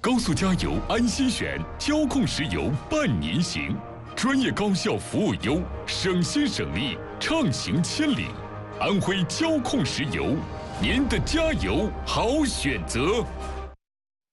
高速加油安心选，交控石油伴您行，专业高效服务优，省心省力，畅行千里。安徽交控石油，您的加油好选择。